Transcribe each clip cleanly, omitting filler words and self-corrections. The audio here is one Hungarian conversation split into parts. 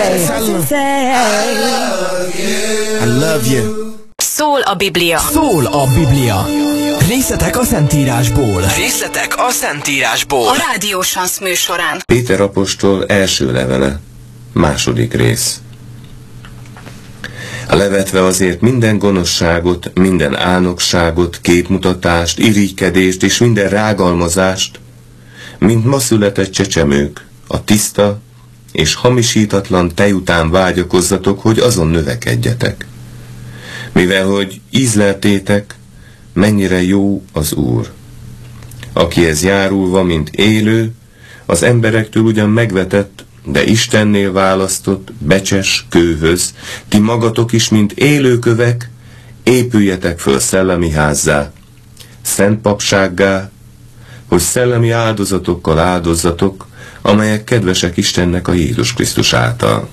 I love you. Szól a Biblia. Szól a Biblia. Részletek a Szentírásból. Részletek a Szentírásból. A Rádió Sansz műsorán. Péter apostol első levele, második rész. Levetve azért minden gonoszságot, minden álnokságot, képmutatást, irigykedést és minden rágalmazást, mint ma született csecsemők, a tiszta és hamisítatlan tej után vágyakozzatok, hogy azon növekedjetek. Mivel hogy ízleltétek, mennyire jó az Úr, akihez járulva, mint élő, az emberektől ugyan megvetett, de Istennél választott, becses kőhöz, ti magatok is, mint élőkövek, épüljetek föl szellemi házzá, szent papsággá, hogy szellemi áldozatokkal áldozzatok, amelyek kedvesek Istennek a Jézus Krisztus által.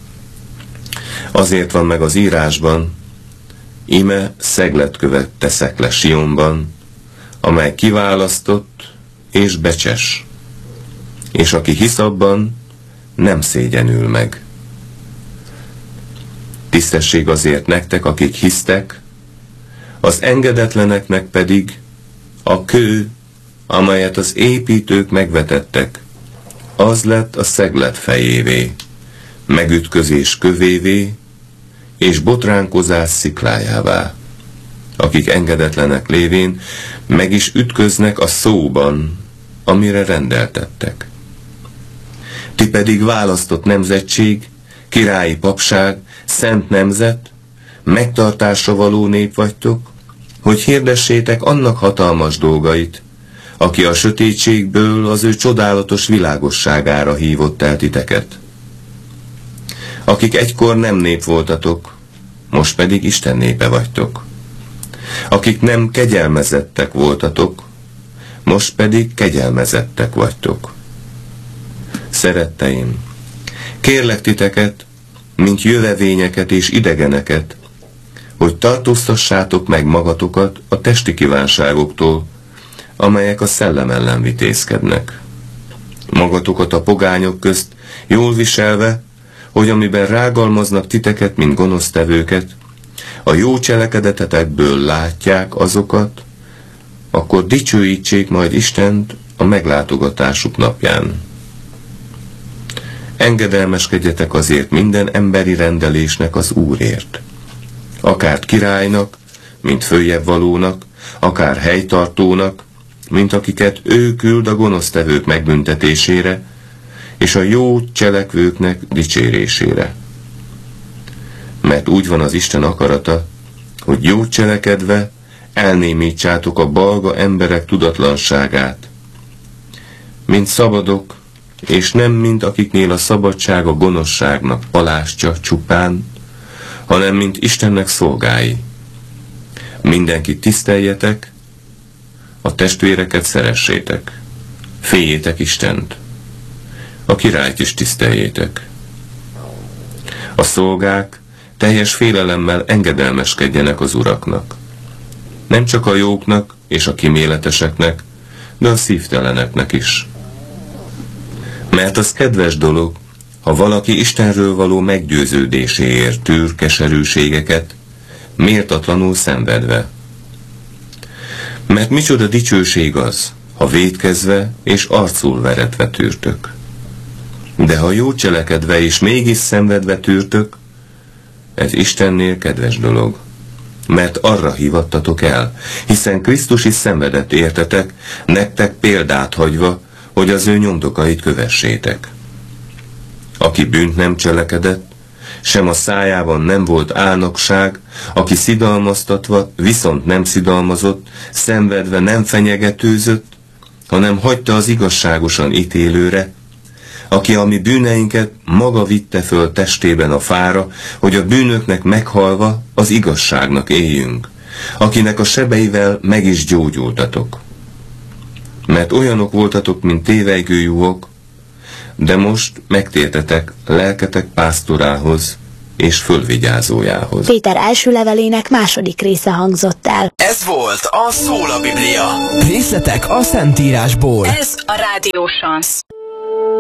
Azért van meg az írásban, íme szegletkövet teszek le Sionban, amely kiválasztott és becses, és aki hisz abban, nem szégyenül meg. Tisztesség azért nektek, akik hisztek, az engedetleneknek pedig a kő, amelyet az építők megvetettek, az lett a szeglet fejévé, megütközés kövévé, és botránkozás sziklájává, akik engedetlenek lévén meg is ütköznek a szóban, amire rendeltettek. Ti pedig választott nemzetség, királyi papság, szent nemzet, megtartásra való nép vagytok, hogy hirdessétek annak hatalmas dolgait, aki a sötétségből az ő csodálatos világosságára hívott el titeket. Akik egykor nem nép voltatok, most pedig Isten népe vagytok. Akik nem kegyelmezettek voltatok, most pedig kegyelmezettek vagytok. Szeretteim, kérlek titeket, mint jövevényeket és idegeneket, hogy tartóztassátok meg magatokat a testi kívánságoktól, amelyek a szellem ellen vitézkednek. Magatokat a pogányok közt jól viselve, hogy amiben rágalmaznak titeket, mint gonosztevőket, a jó cselekedetetekből látják azokat, akkor dicsőítsék majd Istent a meglátogatásuk napján. Engedelmeskedjetek azért minden emberi rendelésnek az Úrért. Akár királynak, mint följebb valónak, akár helytartónak, mint akiket ő küld a gonosztevők megbüntetésére, és a jó cselekvőknek dicsérésére. Mert úgy van az Isten akarata, hogy jót cselekedve elnémítsátok a balga emberek tudatlanságát, mint szabadok, és nem mint akiknél a szabadság a gonoszságnak palástja csupán, hanem mint Istennek szolgái. Mindenkit tiszteljetek, a testvéreket szeressétek, féljétek Istent, a királyt is tiszteljétek. A szolgák teljes félelemmel engedelmeskedjenek az uraknak. Nem csak a jóknak és a kiméleteseknek, de a szívteleneknek is. Mert az kedves dolog, ha valaki Istenről való meggyőződéséért tűr keserűségeket, méltatlanul szenvedve. Mert micsoda dicsőség az, ha vétkezve és arcul veretve tűrtök. De ha jó cselekedve és mégis szenvedve tűrtök, ez Istennél kedves dolog, mert arra hívattatok el, hiszen Krisztus is szenvedett értetek, nektek példát hagyva, hogy az ő nyomdokait kövessétek. Aki bűnt nem cselekedett, sem a szájában nem volt álnokság, aki szidalmaztatva, viszont nem szidalmazott, szenvedve nem fenyegetőzött, hanem hagyta az igazságosan ítélőre, aki a mi bűneinket maga vitte föl testében a fára, hogy a bűnöknek meghalva az igazságnak éljünk, akinek a sebeivel meg is gyógyultatok. Mert olyanok voltatok, mint tévejgő juhok, de most megtértetek lelketek pásztorához és fölvigyázójához. Péter első levelének második része hangzott el. Ez volt a Szól a Biblia. Részletek a Szentírásból. Ez a Rádió Sansz.